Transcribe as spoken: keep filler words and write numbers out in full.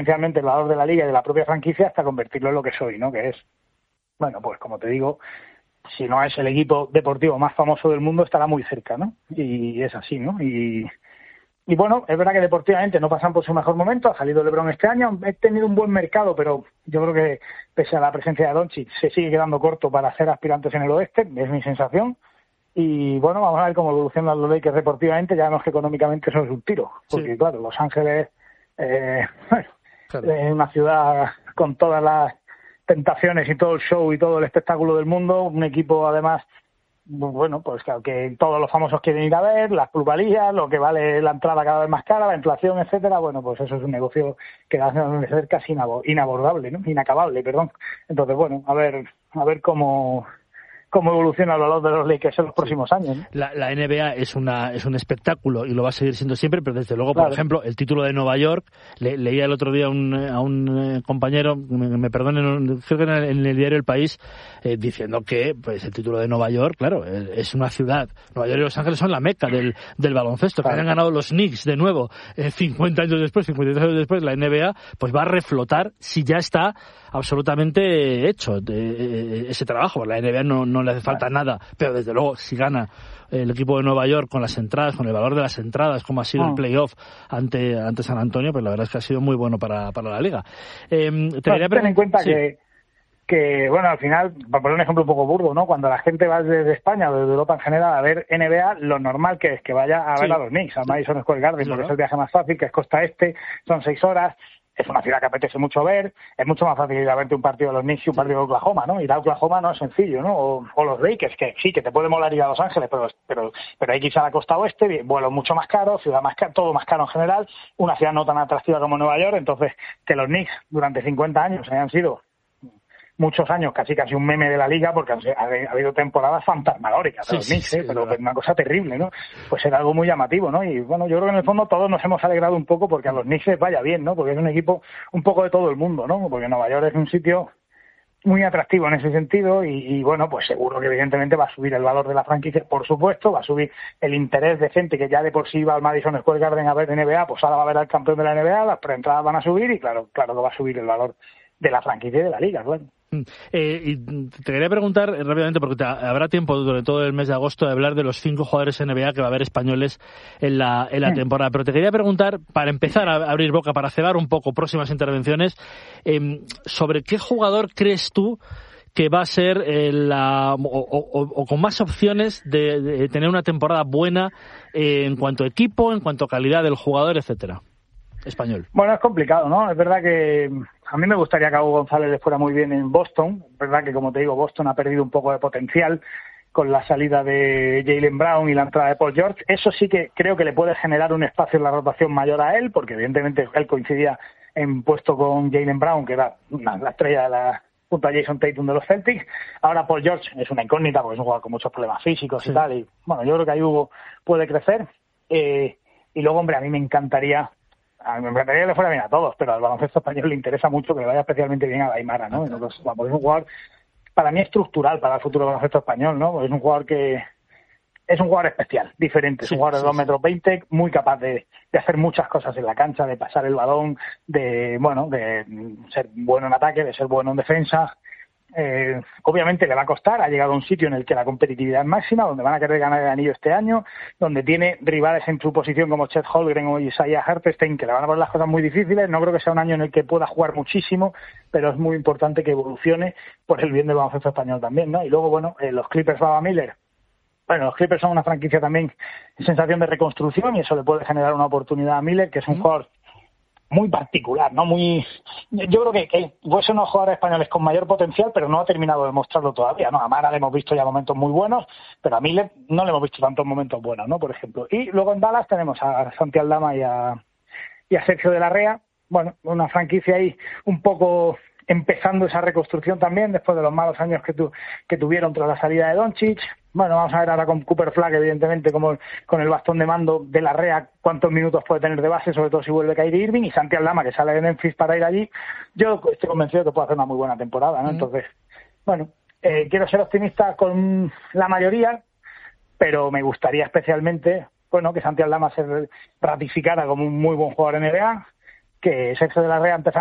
exponencialmente el valor de la liga y de la propia franquicia hasta convertirlo en lo que soy, ¿no? Que es, bueno, pues como te digo, si no es el equipo deportivo más famoso del mundo, estará muy cerca, ¿no? Y es así, ¿no? Y, y bueno, es verdad que deportivamente no pasan por su mejor momento, ha salido LeBron este año, he tenido un buen mercado, pero yo creo que pese a la presencia de Doncic se sigue quedando corto para ser aspirantes en el oeste, es mi sensación. Y bueno, vamos a ver cómo evolucionan los Lakers deportivamente, ya vemos que económicamente eso es un tiro, porque sí. Claro, Los Ángeles eh, bueno, claro. Es una ciudad con todas las tentaciones y todo el show y todo el espectáculo del mundo, un equipo además, bueno, pues claro, que todos los famosos quieren ir a ver, las plusvalías, lo que vale la entrada cada vez más cara, la inflación, etcétera. Bueno, pues eso es un negocio que va a ser casi inabordable, ¿no? Inacabable, perdón. Entonces, bueno, a ver, a ver cómo... cómo evoluciona el valor de los Lakers en los próximos sí. años, ¿no? La, la N B A es una es un espectáculo y lo va a seguir siendo siempre, pero desde luego, claro. Por ejemplo, el título de Nueva York, le, leía el otro día un, a un eh, compañero, me, me perdonen, creo que en el, en el diario El País, eh, diciendo que pues el título de Nueva York, claro, es, es una ciudad. Nueva York y Los Ángeles son la meca del, del baloncesto, claro. Que han ganado los Knicks de nuevo, eh, cincuenta años después, cincuenta y tres años después, la N B A, pues va a reflotar si ya está absolutamente hecho de, ese trabajo. La N B A no, no le hace falta nada, pero desde luego si gana el equipo de Nueva York con las entradas, con el valor de las entradas, como ha sido oh. el playoff ante ante San Antonio, pues la verdad es que ha sido muy bueno para, para la liga. Eh, te bueno, ten en cuenta sí. que que, bueno, al final, para poner un ejemplo un poco burdo, ¿no? Cuando la gente va desde España o desde Europa en general a ver N B A, lo normal que es que vaya a sí. ver a los Knicks, a Madison Square Garden, claro. Porque es el viaje más fácil, que es costa este, son seis horas, es una ciudad que apetece mucho ver, es mucho más fácil ir a verte un partido de los Knicks y un partido de Oklahoma, ¿no? Ir a Oklahoma no es sencillo, ¿no? O, o los Lakers, que sí, que te puede molar ir a Los Ángeles, pero pero pero hay que ir a la costa oeste, vuelos mucho más caros, ciudad más cara, todo más caro en general, una ciudad no tan atractiva como Nueva York, entonces que los Knicks durante cincuenta años hayan sido muchos años casi casi un meme de la liga, porque ha, ha habido temporadas fantasmagóricas de sí, los Knicks, sí, ¿eh? Sí, pero es una cosa terrible, ¿no? Pues era algo muy llamativo, ¿no? Y bueno, yo creo que en el fondo todos nos hemos alegrado un poco porque a los Knicks les vaya bien, ¿no? Porque es un equipo un poco de todo el mundo, ¿no? Porque Nueva York es un sitio muy atractivo en ese sentido y, y bueno, pues seguro que evidentemente va a subir el valor de la franquicia, por supuesto, va a subir el interés de gente que ya de por sí iba al Madison Square Garden a ver N B A, pues ahora va a ver al campeón de la N B A, las preentradas van a subir y claro, claro que va a subir el valor de la franquicia y de la liga, claro. Eh, y te quería preguntar eh, rápidamente, porque te, habrá tiempo durante todo el mes de agosto de hablar de los cinco jugadores N B A que va a haber españoles en la, en la sí. temporada, pero te quería preguntar, para empezar a abrir boca, para cebar un poco próximas intervenciones, eh, sobre qué jugador crees tú que va a ser eh, la, o, o, o con más opciones de, de tener una temporada buena eh, en cuanto a equipo, en cuanto a calidad del jugador, etcétera. Español. Bueno, es complicado, ¿no? Es verdad que a mí me gustaría que Hugo González le fuera muy bien en Boston. Es verdad que, como te digo, Boston ha perdido un poco de potencial con la salida de Jaylen Brown y la entrada de Paul George. Eso sí que creo que le puede generar un espacio en la rotación mayor a él, porque evidentemente él coincidía en puesto con Jaylen Brown, que era una, la estrella de la junto a Jason Tatum de los Celtics. Ahora Paul George es una incógnita porque es un jugador con muchos problemas físicos sí. y tal. Y bueno, yo creo que ahí Hugo puede crecer. Eh, y luego, hombre, a mí me encantaría A mí me encantaría que le fuera bien a todos, pero al baloncesto español le interesa mucho que le vaya especialmente bien a la Aimara, ¿no? Entonces, vamos, es un jugador, para mí, estructural para el futuro del baloncesto español, ¿no? Es un jugador que es un jugador especial, diferente, es sí, un jugador sí, de dos metros veinte, muy capaz de, de hacer muchas cosas en la cancha, de pasar el balón, de, bueno, de ser bueno en ataque, de ser bueno en defensa. Eh, obviamente le va a costar, ha llegado a un sitio en el que la competitividad es máxima, donde van a querer ganar el anillo este año, donde tiene rivales en su posición como Chet Holmgren o Isaiah Hartenstein que le van a poner las cosas muy difíciles. No creo que sea un año en el que pueda jugar muchísimo, pero es muy importante que evolucione por el bien del baloncesto español también, ¿no? Y luego, bueno, eh, los Clippers Baba Miller. Bueno, los Clippers son una franquicia también en sensación de reconstrucción y eso le puede generar una oportunidad a Miller, que es un mm. jugador muy particular, ¿no? Muy, yo creo que, que puede ser uno de los jugadores españoles con mayor potencial, pero no ha terminado de mostrarlo todavía, ¿no? A Mara le hemos visto ya momentos muy buenos, pero a Miller no le hemos visto tantos momentos buenos, ¿no? Por ejemplo. Y luego en Dallas tenemos a Santi Aldama y a, y a Sergio de la Rea, bueno, una franquicia ahí un poco empezando esa reconstrucción también, después de los malos años que, tu, que tuvieron tras la salida de Doncic. Bueno, vamos a ver ahora con Cooper Flag, evidentemente, como con el bastón de mando de la Rea, cuántos minutos puede tener de base, sobre todo si vuelve Kyrie Irving, y Santi Aldama, que sale de Memphis para ir allí. Yo estoy convencido de que puede hacer una muy buena temporada, ¿no? Mm. Entonces, bueno, eh, quiero ser optimista con la mayoría, pero me gustaría especialmente, bueno, que Santi Aldama se ratificara como un muy buen jugador en N B A, que Sergio de la Rea empezó